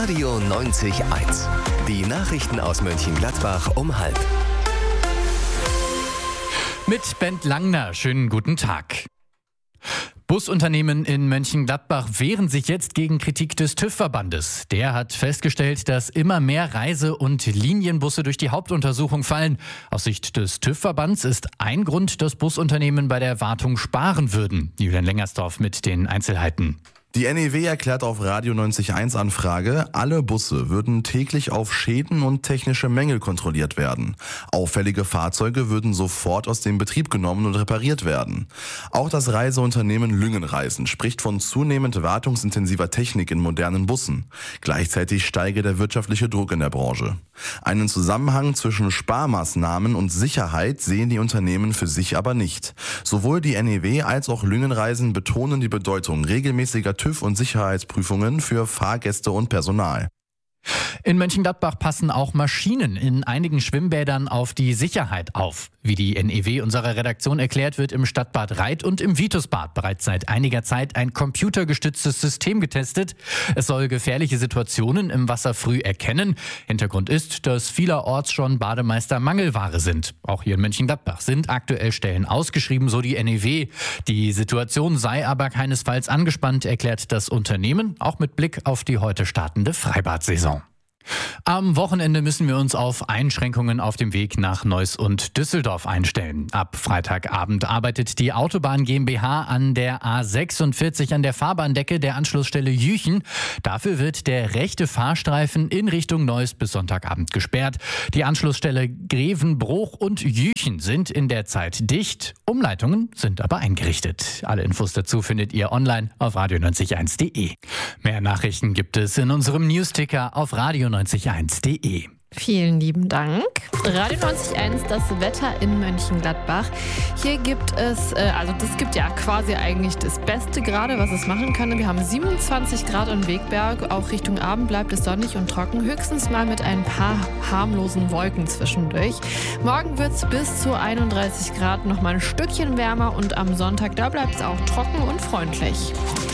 Radio 90.1. Die Nachrichten aus Mönchengladbach um 12:30. Mit Bent Langner, schönen guten Tag. Busunternehmen in Mönchengladbach wehren sich jetzt gegen Kritik des TÜV-Verbandes. Der hat festgestellt, dass immer mehr Reise- und Linienbusse durch die Hauptuntersuchung fallen. Aus Sicht des TÜV-Verbands ist ein Grund, dass Busunternehmen bei der Wartung sparen würden. Julian Lengersdorf mit den Einzelheiten. Die NEW erklärt auf Radio 90.1 Anfrage, alle Busse würden täglich auf Schäden und technische Mängel kontrolliert werden. Auffällige Fahrzeuge würden sofort aus dem Betrieb genommen und repariert werden. Auch das Reiseunternehmen Lüngenreisen spricht von zunehmend wartungsintensiver Technik in modernen Bussen. Gleichzeitig steige der wirtschaftliche Druck in der Branche. Einen Zusammenhang zwischen Sparmaßnahmen und Sicherheit sehen die Unternehmen für sich aber nicht. Sowohl die NEW als auch Lüngenreisen betonen die Bedeutung regelmäßiger TÜV- und Sicherheitsprüfungen für Fahrgäste und Personal. In Mönchengladbach passen auch Maschinen in einigen Schwimmbädern auf die Sicherheit auf. Wie die NEW unserer Redaktion erklärt, wird im Stadtbad Reit und im Vitusbad bereits seit einiger Zeit ein computergestütztes System getestet. Es soll gefährliche Situationen im Wasser früh erkennen. Hintergrund ist, dass vielerorts schon Bademeister Mangelware sind. Auch hier in Mönchengladbach sind aktuell Stellen ausgeschrieben, so die NEW. Die Situation sei aber keinesfalls angespannt, erklärt das Unternehmen, auch mit Blick auf die heute startende Freibadsaison. Am Wochenende müssen wir uns auf Einschränkungen auf dem Weg nach Neuss und Düsseldorf einstellen. Ab Freitagabend arbeitet die Autobahn GmbH an der A46 an der Fahrbahndecke der Anschlussstelle Jüchen. Dafür wird der rechte Fahrstreifen in Richtung Neuss bis Sonntagabend gesperrt. Die Anschlussstelle Grevenbruch und Jüchen sind in der Zeit dicht. Umleitungen sind aber eingerichtet. Alle Infos dazu findet ihr online auf radio901.de. Mehr Nachrichten gibt es in unserem Newsticker auf radio901.de. Vielen lieben Dank. Radio 90.1, das Wetter in Mönchengladbach. Hier gibt es, das gibt ja quasi eigentlich das Beste gerade, was es machen kann. Wir haben 27 Grad am Wegberg. Auch Richtung Abend bleibt es sonnig und trocken. Höchstens mal mit ein paar harmlosen Wolken zwischendurch. Morgen wird es bis zu 31 Grad, noch mal ein Stückchen wärmer. Und am Sonntag, da bleibt es auch trocken und freundlich.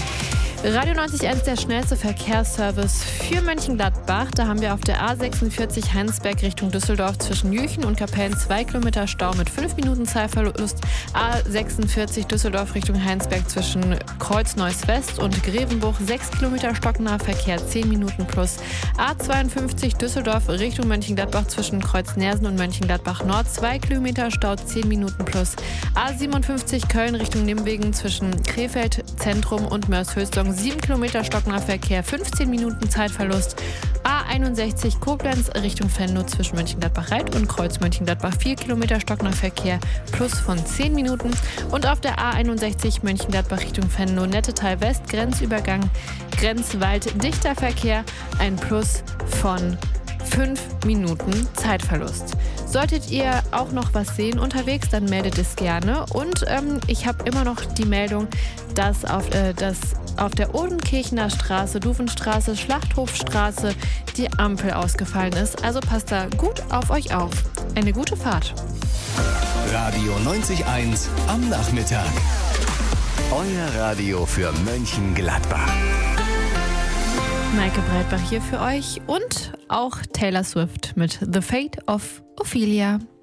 Radio 90.1, der schnellste Verkehrsservice für Mönchengladbach. Da haben wir auf der A46 Heinsberg Richtung Düsseldorf zwischen Jüchen und Kapellen 2 Kilometer Stau mit 5 Minuten Zeitverlust. A46 Düsseldorf Richtung Heinsberg zwischen Kreuz Neuss West und Grevenbruch 6 Kilometer stocknaher Verkehr 10 Minuten plus. A52 Düsseldorf Richtung Mönchengladbach zwischen Kreuz Nersen und Mönchengladbach Nord 2 Kilometer Stau 10 Minuten plus. A57 Köln Richtung Nimwegen zwischen Krefeld Zentrum und Mörs-Höchstong 7 Kilometer stocknaher Verkehr, 15 Minuten Zeitverlust. A61 Koblenz Richtung Venlo zwischen Mönchengladbach-Reit und Kreuz Mönchengladbach 4 Kilometer stocknaher Verkehr plus von 10 Minuten. Und auf der A61 Mönchengladbach Richtung Venlo Nettetal West Grenzübergang Grenzwald dichter Verkehr, ein Plus von 5 Minuten Zeitverlust. Solltet ihr auch noch was sehen unterwegs, dann meldet es gerne. Und ich habe immer noch die Meldung, dass auf der Odenkirchener Straße, Duvenstraße, Schlachthofstraße die Ampel ausgefallen ist. Also passt da gut auf euch auf. Eine gute Fahrt. Radio 90.1 am Nachmittag. Euer Radio für Mönchengladbach. Maike Breitbach hier für euch und auch Taylor Swift mit The Fate of Ophelia.